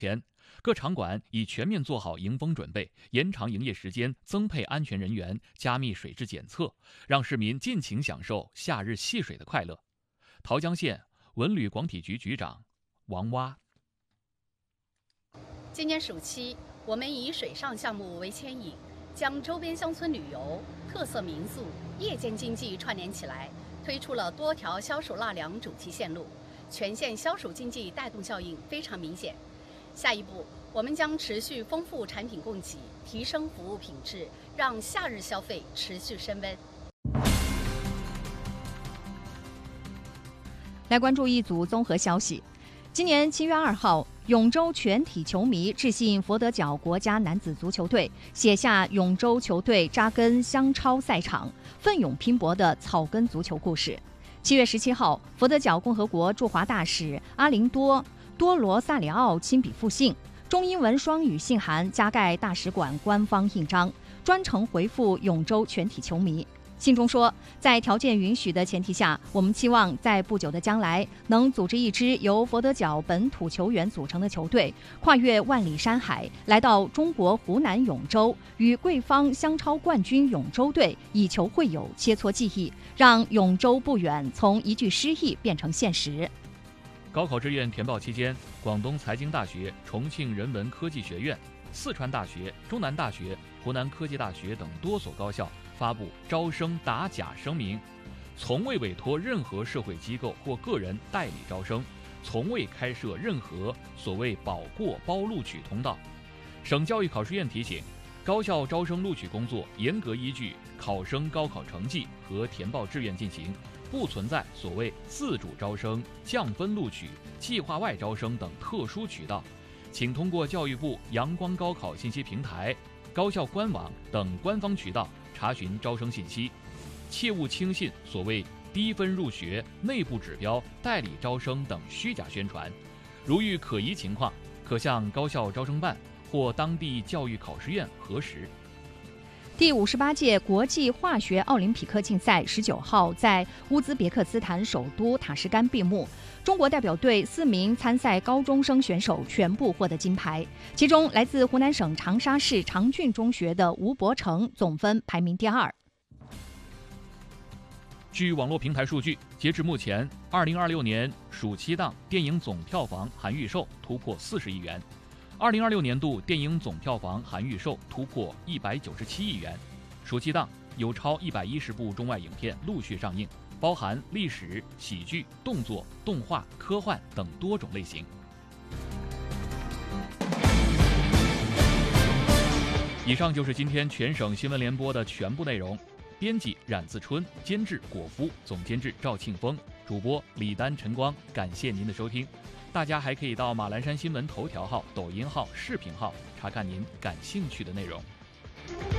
前，各场馆已全面做好迎风准备，延长营业时间，增配安全人员，加密水质检测，让市民尽情享受夏日戏水的快乐。桃江县文旅广体局局长王蛙。 今年暑期，我们以水上项目为牵引，将周边乡村旅游、特色民宿、夜间经济串联起来，推出了多条消暑纳凉主题线路，全县消暑经济带动效应非常明显。下一步，我们将持续丰富产品供给，提升服务品质，让夏日消费持续升温。 来关注一组综合消息。今年7月2号，永州全体球迷致信佛得角国家男子足球队，写下永州球队扎根湘超赛场、奋勇拼搏的草根足球故事。7月17号，佛得角共和国驻华大使阿林多罗萨里奥亲笔复信，中英文双语信函加盖大使馆官方印章，专程回复永州全体球迷。信中说，在条件允许的前提下，我们期望在不久的将来能组织一支由佛得角本土球员组成的球队，跨越万里山海，来到中国湖南永州，与贵方湘超冠军永州队以球会友，切磋技艺，让永州不远从一句诗意变成现实。 高考志愿填报期间，广东财经大学、重庆人文科技学院、四川大学、中南大学、湖南科技大学等多所高校发布招生打假声明，从未委托任何社会机构或个人代理招生，从未开设任何所谓保过包录取通道。省教育考试院提醒，高校招生录取工作严格依据考生高考成绩和填报志愿进行，不存在所谓自主招生、降分录取、计划外招生等特殊渠道，请通过教育部阳光高考信息平台、高校官网等官方渠道查询招生信息，切勿轻信所谓低分入学、内部指标、代理招生等虚假宣传。如遇可疑情况，可向高校招生办或当地教育考试院核实。 第58届国际化学奥林匹克竞赛19号在乌兹别克斯坦首都塔什干闭幕。中国代表队4名参赛高中生选手全部获得金牌，其中来自湖南省长沙市长郡中学的吴博成总分排名第2。 据网络平台数据，截至目前，2026年暑期档电影总票房含预售突破40亿元。2026年度电影总票房含预售突破197亿元，暑期档有超110部中外影片陆续上映，包含历史、喜剧、动作、动画、科幻等多种类型。以上就是今天全省新闻联播的全部内容。编辑冉自春，监制果夫，总监制赵庆峰，主播李丹、陈光。感谢您的收听。大家还可以到马栏山新闻头条号、抖音号、视频号查看您感兴趣的内容。